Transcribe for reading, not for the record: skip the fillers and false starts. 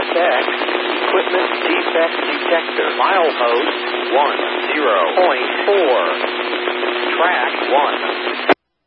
WSX Equipment Defect Detector. Milepost 10.4. Track 1.